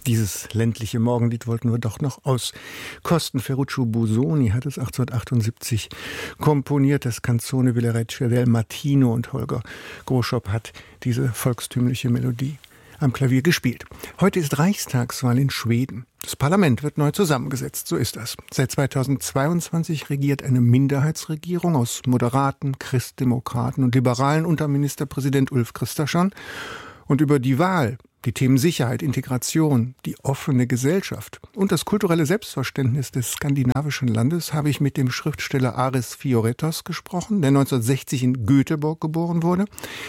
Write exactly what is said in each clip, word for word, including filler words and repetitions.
Dieses ländliche Morgenlied wollten wir doch noch auskosten. Ferruccio Busoni hat es achtzehnhundertachtundsiebzig komponiert, das Canzone Villerecce del Mattino, und Holger Groschop hat diese volkstümliche Melodie am Klavier gespielt. Heute ist Reichstagswahl in Schweden. Das Parlament wird neu zusammengesetzt, so ist das. Seit zweitausendzweiundzwanzig regiert eine Minderheitsregierung aus Moderaten, Christdemokraten und Liberalen unter Ministerpräsident Ulf Kristersson. Und über die Wahl, die Themen Sicherheit, Integration, die offene Gesellschaft und das kulturelle Selbstverständnis des skandinavischen Landes habe ich mit dem Schriftsteller Aris Fioretos gesprochen, der neunzehnhundertsechzig in Göteborg geboren wurde.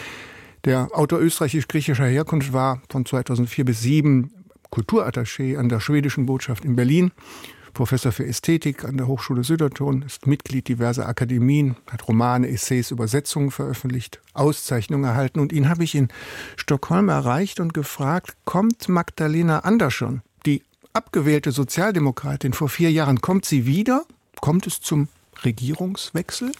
Der Autor österreichisch-griechischer Herkunft war von zweitausendvier bis zweitausendsieben Kulturattaché an der schwedischen Botschaft in Berlin, Professor für Ästhetik an der Hochschule Södertörn, ist Mitglied diverser Akademien, hat Romane, Essays, Übersetzungen veröffentlicht, Auszeichnungen erhalten. Und ihn habe ich in Stockholm erreicht und gefragt, kommt Magdalena Andersson, die abgewählte Sozialdemokratin vor vier Jahren, kommt sie wieder? Kommt es zum Regierungswechsel?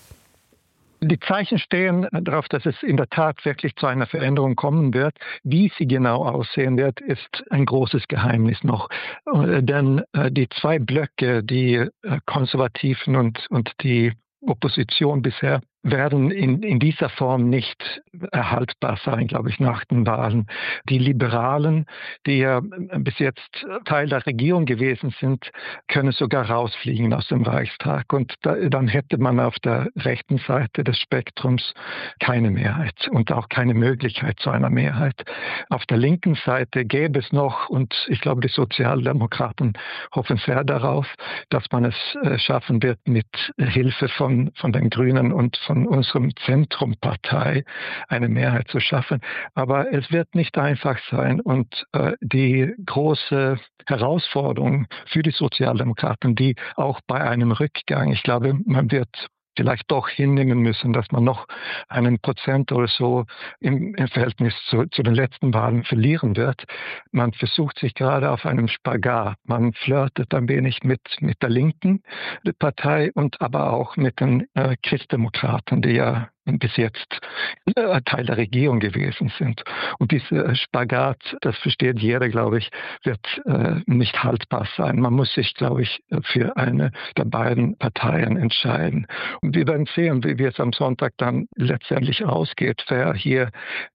Die Zeichen stehen darauf, dass es in der Tat wirklich zu einer Veränderung kommen wird. Wie sie genau aussehen wird, ist ein großes Geheimnis noch. Denn die zwei Blöcke, die Konservativen und, und die Opposition bisher, werden in, in dieser Form nicht erhaltbar sein, glaube ich, nach den Wahlen. Die Liberalen, die ja bis jetzt Teil der Regierung gewesen sind, können sogar rausfliegen aus dem Reichstag. Und da, dann hätte man auf der rechten Seite des Spektrums keine Mehrheit und auch keine Möglichkeit zu einer Mehrheit. Auf der linken Seite gäbe es noch, und ich glaube, die Sozialdemokraten hoffen sehr darauf, dass man es schaffen wird, mit Hilfe von, von den Grünen und von unserem Zentrumpartei eine Mehrheit zu schaffen. Aber es wird nicht einfach sein. Und äh, die große Herausforderung für die Sozialdemokraten, die auch bei einem Rückgang, ich glaube, man wird vielleicht doch hinnehmen müssen, dass man noch einen Prozent oder so im, im Verhältnis zu, zu den letzten Wahlen verlieren wird. Man versucht sich gerade auf einem Spagat. Man flirtet ein wenig mit, mit der linken Partei und aber auch mit den äh, Christdemokraten, die ja bis jetzt äh, Teil der Regierung gewesen sind. Und dieser Spagat, das versteht jeder, glaube ich, wird äh, nicht haltbar sein. Man muss sich, glaube ich, für eine der beiden Parteien entscheiden. Und wir werden sehen, wie, wie es am Sonntag dann letztendlich ausgeht, wer hier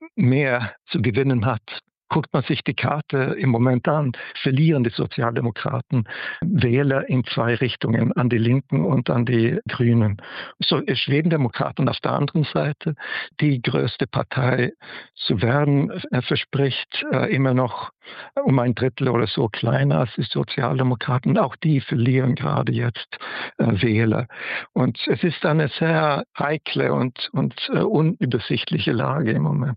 mehr zu gewinnen hat. Guckt man sich die Karte im Moment an, verlieren die Sozialdemokraten Wähler in zwei Richtungen, an die Linken und an die Grünen. So, Schwedendemokraten auf der anderen Seite, die größte Partei zu werden, verspricht äh, immer noch um ein Drittel oder so kleiner als die Sozialdemokraten. Auch die verlieren gerade jetzt äh, Wähler. Und es ist eine sehr heikle und, und äh, unübersichtliche Lage im Moment.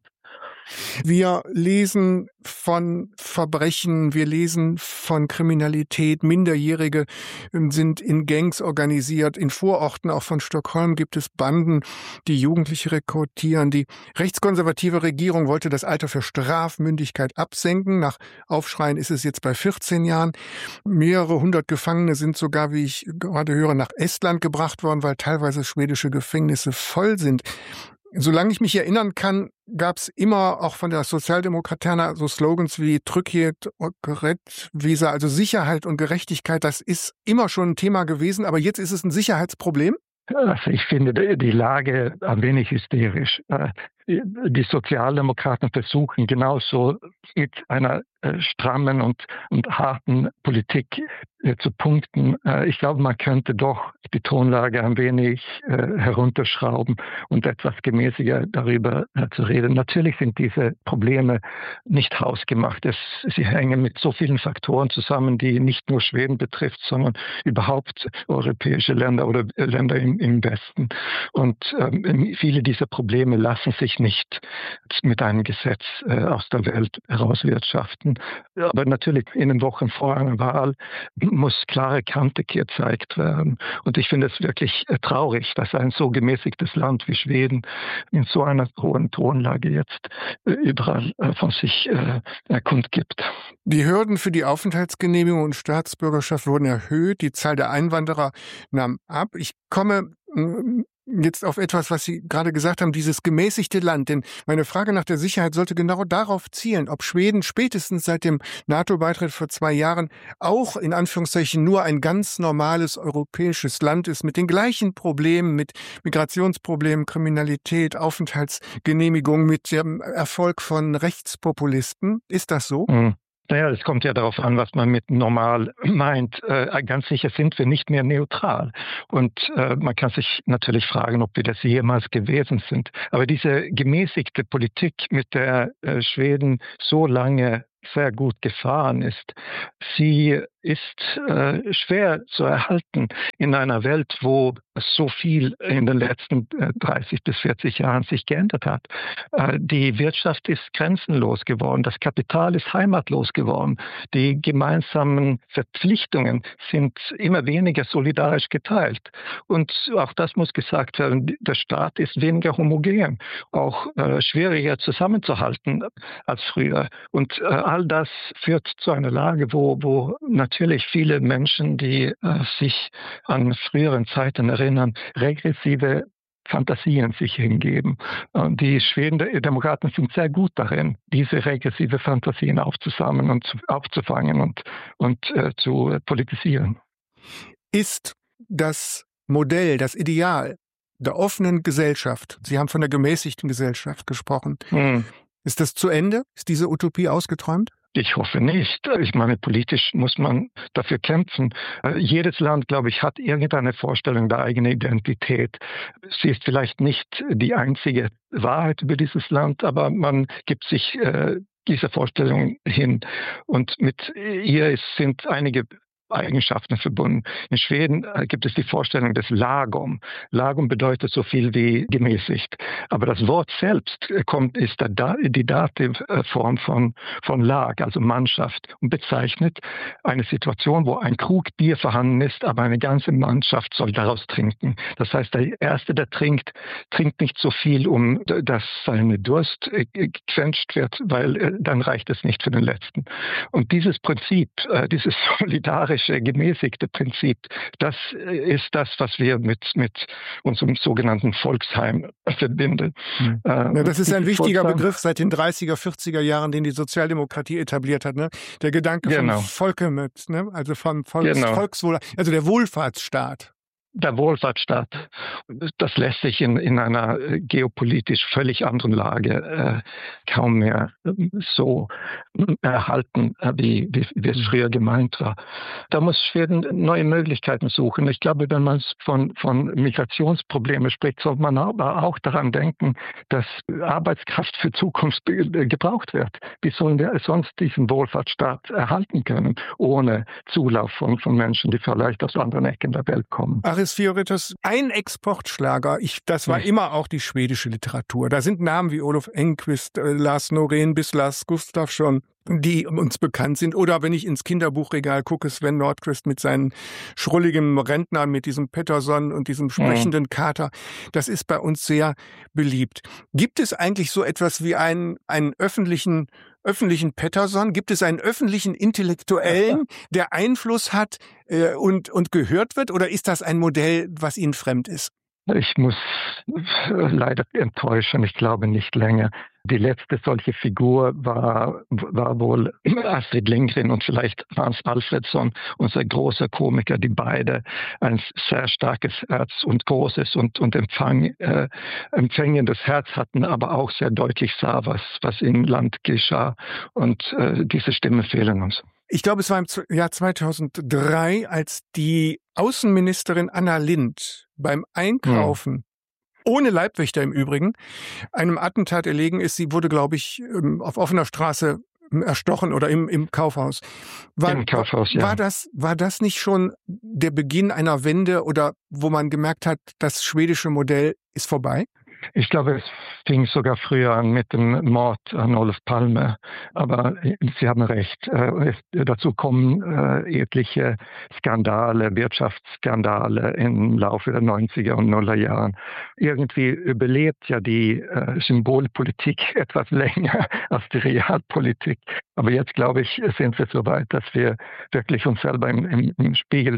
Wir lesen von Verbrechen, wir lesen von Kriminalität. Minderjährige sind in Gangs organisiert. In Vororten auch von Stockholm gibt es Banden, die Jugendliche rekrutieren. Die rechtskonservative Regierung wollte das Alter für Strafmündigkeit absenken. Nach Aufschreien ist es jetzt bei vierzehn Jahren. Mehrere hundert Gefangene sind sogar, wie ich gerade höre, nach Estland gebracht worden, weil teilweise schwedische Gefängnisse voll sind. Solange ich mich erinnern kann, gab es immer auch von der Sozialdemokraterna so Slogans wie Trygghet och rättvisa, also Sicherheit und Gerechtigkeit. Das ist immer schon ein Thema gewesen, aber jetzt ist es ein Sicherheitsproblem. Also ich finde die Lage ein wenig hysterisch. Die Sozialdemokraten versuchen genauso mit einer strammen und, und harten Politik äh, zu punkten. Äh, ich glaube, man könnte doch die Tonlage ein wenig äh, herunterschrauben und etwas gemäßiger darüber äh, zu reden. Natürlich sind diese Probleme nicht hausgemacht. Es, sie hängen mit so vielen Faktoren zusammen, die nicht nur Schweden betrifft, sondern überhaupt europäische Länder oder äh, Länder im, im Westen. Und ähm, viele dieser Probleme lassen sich nicht mit einem Gesetz äh, aus der Welt herauswirtschaften. Aber natürlich in den Wochen vor einer Wahl muss klare Kante gezeigt werden. Und ich finde es wirklich traurig, dass ein so gemäßigtes Land wie Schweden in so einer hohen Tonlage jetzt überall von sich kundgibt. Die Hürden für die Aufenthaltsgenehmigung und Staatsbürgerschaft wurden erhöht. Die Zahl der Einwanderer nahm ab. Ich komme jetzt auf etwas, was Sie gerade gesagt haben, dieses gemäßigte Land. Denn meine Frage nach der Sicherheit sollte genau darauf zielen, ob Schweden spätestens seit dem NATO-Beitritt vor zwei Jahren auch in Anführungszeichen nur ein ganz normales europäisches Land ist, mit den gleichen Problemen, mit Migrationsproblemen, Kriminalität, Aufenthaltsgenehmigung, mit dem Erfolg von Rechtspopulisten. Ist das so? Mhm. Naja, es kommt ja darauf an, was man mit normal meint. Äh, ganz sicher sind wir nicht mehr neutral. Und äh, man kann sich natürlich fragen, ob wir das jemals gewesen sind. Aber diese gemäßigte Politik, mit der äh, Schweden so lange sehr gut gefahren ist, sie ist äh, schwer zu erhalten in einer Welt, wo so viel in den letzten äh, dreißig bis vierzig Jahren sich geändert hat. Äh, die Wirtschaft ist grenzenlos geworden, das Kapital ist heimatlos geworden, die gemeinsamen Verpflichtungen sind immer weniger solidarisch geteilt. Und auch das muss gesagt werden, der Staat ist weniger homogen, auch äh, schwieriger zusammenzuhalten als früher. Und äh, all das führt zu einer Lage, wo, wo natürlich viele Menschen, die äh, sich an früheren Zeiten erinnern, regressive Fantasien sich hingeben. Und die Schweden Demokraten sind sehr gut darin, diese regressive Fantasien aufzusammeln und zu, aufzufangen und, und äh, zu politisieren. Ist das Modell, das Ideal der offenen Gesellschaft, Sie haben von der gemäßigten Gesellschaft gesprochen, hm. ist das zu Ende? Ist diese Utopie ausgeträumt? Ich hoffe nicht. Ich meine, politisch muss man dafür kämpfen. Jedes Land, glaube ich, hat irgendeine Vorstellung der eigenen Identität. Sie ist vielleicht nicht die einzige Wahrheit über dieses Land, aber man gibt sich äh, dieser Vorstellung hin. Und mit ihr sind einige Eigenschaften verbunden. In Schweden gibt es die Vorstellung des Lagom. Lagom bedeutet so viel wie gemäßigt. Aber das Wort selbst kommt, ist die Dativform von, von Lag, also Mannschaft, und bezeichnet eine Situation, wo ein Krug Bier vorhanden ist, aber eine ganze Mannschaft soll daraus trinken. Das heißt, der Erste, der trinkt, trinkt nicht so viel, um dass seine Durst gequetscht wird, weil dann reicht es nicht für den Letzten. Und dieses Prinzip, dieses solidarische gemäßigte Prinzip, das ist das, was wir mit, mit unserem sogenannten Volksheim verbinden. Mhm. Ja, das ist ein wichtiger Volksheim. Begriff seit den dreißiger, vierziger Jahren, den die Sozialdemokratie etabliert hat. Ne? Der Gedanke genau. von Volkemut, ne? also vom Volks, genau. Volkswohl, also der Wohlfahrtsstaat. Der Wohlfahrtsstaat, das lässt sich in, in einer geopolitisch völlig anderen Lage äh, kaum mehr äh, so erhalten, äh, wie, wie, wie es früher gemeint war. Da muss Schweden neue Möglichkeiten suchen. Ich glaube, wenn man von, von Migrationsproblemen spricht, sollte man aber auch daran denken, dass Arbeitskraft für Zukunft gebraucht wird. Wie sollen wir sonst diesen Wohlfahrtsstaat erhalten können, ohne Zulauf von, von Menschen, die vielleicht aus anderen Ecken der Welt kommen? Aris Fioritos, ein Exportschlager, ich, das war ja. immer auch die schwedische Literatur. Da sind Namen wie Olof Engqvist, äh, Lars Norén bis Lars Gustafsson, die uns bekannt sind. Oder wenn ich ins Kinderbuchregal gucke, Sven Nordqvist mit seinen schrulligen Rentnern, mit diesem Pettersson und diesem sprechenden ja. Kater. Das ist bei uns sehr beliebt. Gibt es eigentlich so etwas wie einen, einen öffentlichen öffentlichen Pettersson? Gibt es einen öffentlichen Intellektuellen, der Einfluss hat äh, und, und gehört wird? Oder ist das ein Modell, was Ihnen fremd ist? Ich muss leider enttäuschen. Ich glaube nicht länger. Die letzte solche Figur war, war wohl Astrid Lindgren und vielleicht Hans Alfredsson, unser großer Komiker, die beide ein sehr starkes Herz und großes und, und Empfang, äh, empfängendes Herz hatten, aber auch sehr deutlich sah, was, was im Land geschah. Und äh, diese Stimmen fehlen uns. Ich glaube, es war im Jahr zweitausenddrei, als die Außenministerin Anna Lindh beim Einkaufen, hm. ohne Leibwächter im Übrigen, einem Attentat erlegen ist. Sie wurde, glaube ich, auf offener Straße erstochen oder im, im Kaufhaus. War, Im Kaufhaus, ja. War das, war das nicht schon der Beginn einer Wende oder wo man gemerkt hat, das schwedische Modell ist vorbei? Ich glaube, es fing sogar früher an mit dem Mord an Olof Palme. Aber Sie haben recht. Äh, dazu kommen äh, etliche Skandale, Wirtschaftsskandale im Laufe der neunziger und nuller Jahren. Irgendwie überlebt ja die äh, Symbolpolitik etwas länger als die Realpolitik. Aber jetzt, glaube ich, sind wir so weit, dass wir wirklich uns selber im, im, im Spiegel äh,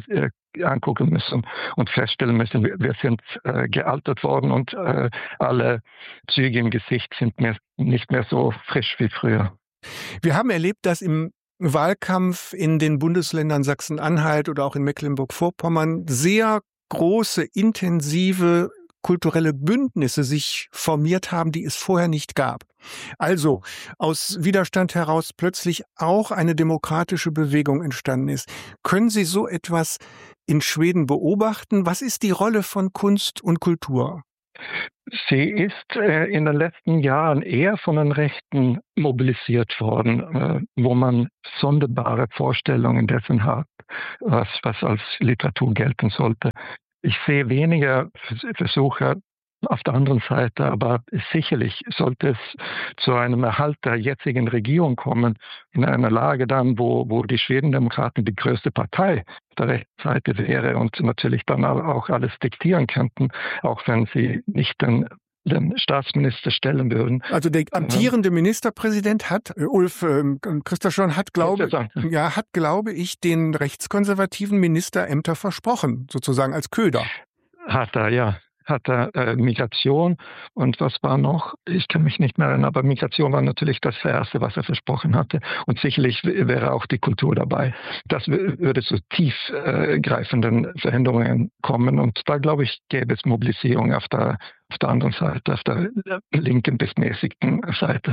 angucken müssen und feststellen müssen, wir, wir sind äh, gealtert worden und äh, alle Züge im Gesicht sind mehr, nicht mehr so frisch wie früher. Wir haben erlebt, dass im Wahlkampf in den Bundesländern Sachsen-Anhalt oder auch in Mecklenburg-Vorpommern sehr große, intensive kulturelle Bündnisse sich formiert haben, die es vorher nicht gab. Also aus Widerstand heraus plötzlich auch eine demokratische Bewegung entstanden ist. Können Sie so etwas in Schweden beobachten? Was ist die Rolle von Kunst und Kultur? Sie ist äh, in den letzten Jahren eher von den Rechten mobilisiert worden, äh, wo man sonderbare Vorstellungen dessen hat, was, was als Literatur gelten sollte. Ich sehe weniger Versuche auf der anderen Seite, aber sicherlich sollte es zu einem Erhalt der jetzigen Regierung kommen, in einer Lage dann, wo, wo die Schwedendemokraten die größte Partei der rechten Seite wäre und natürlich dann auch alles diktieren könnten, auch wenn sie nicht den den Staatsminister stellen würden. Also der amtierende Ministerpräsident hat, Ulf äh, Kristersson hat, glaube, ja, hat, glaube ich, den rechtskonservativen Ministerämter versprochen, sozusagen als Köder. Hat er, ja. Hat er äh, Migration und was war noch? Ich kann mich nicht mehr erinnern, aber Migration war natürlich das Erste, was er versprochen hatte. Und sicherlich wäre auch die Kultur dabei. Das würde zu tiefgreifenden Veränderungen kommen. Und da, glaube ich, gäbe es Mobilisierung auf der, auf der anderen Seite, auf der linken bis mäßigen Seite.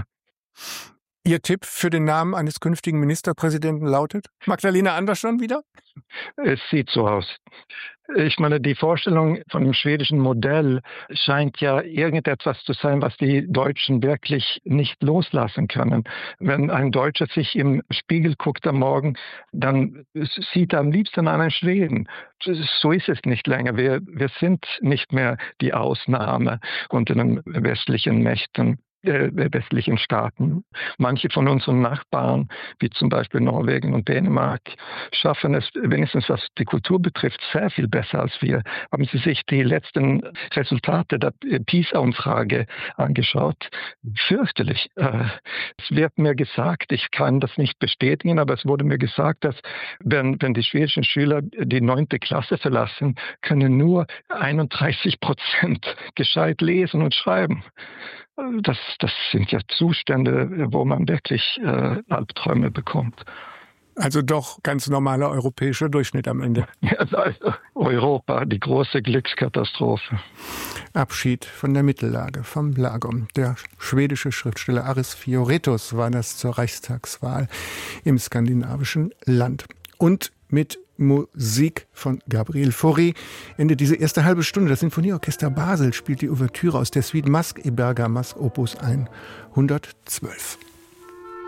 Ihr Tipp für den Namen eines künftigen Ministerpräsidenten lautet? Magdalena Andersson wieder? Es sieht so aus. Ich meine, die Vorstellung von dem schwedischen Modell scheint ja irgendetwas zu sein, was die Deutschen wirklich nicht loslassen können. Wenn ein Deutscher sich im Spiegel guckt am Morgen, dann sieht er am liebsten einen Schweden. So ist es nicht länger. Wir, wir sind nicht mehr die Ausnahme unter den westlichen Mächten. Der westlichen Staaten. Manche von unseren Nachbarn, wie zum Beispiel Norwegen und Dänemark, schaffen es, wenigstens was die Kultur betrifft, sehr viel besser als wir. Haben Sie sich die letzten Resultate der PISA-Umfrage angeschaut? Fürchterlich. Es wird mir gesagt, ich kann das nicht bestätigen, aber es wurde mir gesagt, dass wenn, wenn die schwedischen Schüler die neunte Klasse verlassen, können nur einunddreißig Prozent gescheit lesen und schreiben. Das, das sind ja Zustände, wo man wirklich äh, Albträume bekommt. Also doch ganz normaler europäischer Durchschnitt am Ende. Ja, also Europa, die große Glückskatastrophe. Abschied von der Mittellage, vom Lagom. Der schwedische Schriftsteller Aris Fioretos war das zur Reichstagswahl im skandinavischen Land. Und mit Musik von Gabriel Fauré endet diese erste halbe Stunde. Das Sinfonieorchester Basel spielt die Ouvertüre aus der Suite Masque et Bergamasque Opus hundertzwölf.